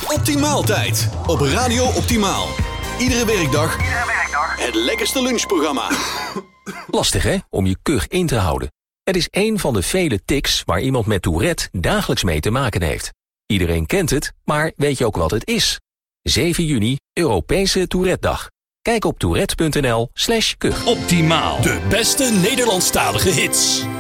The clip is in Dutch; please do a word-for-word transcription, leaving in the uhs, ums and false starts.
Optimaaltijd. Op Radio Optimaal. Iedere werkdag. Iedere werkdag. Het lekkerste lunchprogramma. Lastig hè, om je kuch in te houden. Het is één van de vele tics waar iemand met Tourette dagelijks mee te maken heeft. Iedereen kent het, maar weet je ook wat het is? zeven juni, Europese Tourette-dag. Kijk op tourette punt n l slash kuch. Optimaal, de beste Nederlandstalige hits.